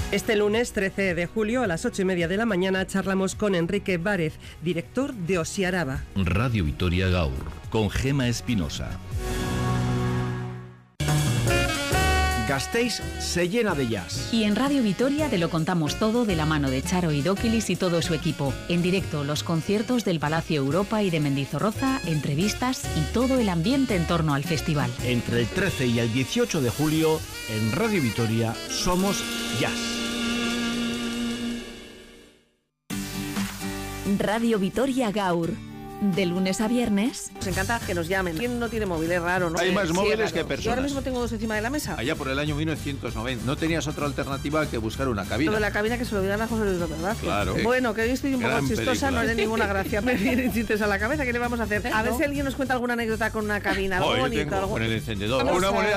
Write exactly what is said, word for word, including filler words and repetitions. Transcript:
Este lunes trece de julio a las ocho y media de la mañana charlamos con Enrique Várez, director de Osiaraba. Radio Vitoria Gaur, con Gema Espinosa. Gasteiz se llena de jazz. Y en Radio Vitoria te lo contamos todo de la mano de Charo Idóquilis y todo su equipo. En directo, los conciertos del Palacio Europa y de Mendizorroza, entrevistas y todo el ambiente en torno al festival. Entre el trece y el dieciocho de julio, en Radio Vitoria, somos jazz. Radio Vitoria Gaur. De lunes a viernes. Nos encanta que nos llamen. ¿Quién no tiene móvil? Es raro, ¿no? Hay más Sí, móviles raro. que personas. Yo ahora mismo tengo dos encima de la mesa. Allá por el año mil novecientos noventa. No tenías otra alternativa que buscar una cabina. Lo de la cabina que se lo digan a José Luis López Vázquez. Claro. Bueno, que hoy estoy un poco Gran chistosa, película. no es de ninguna gracia. Me vienen chistes a la cabeza. ¿Qué le vamos a hacer? A ver si alguien nos cuenta alguna anécdota con una cabina. Algo Oh, yo bonito. tengo Algo... con el encendedor. Vamos Una a- moneda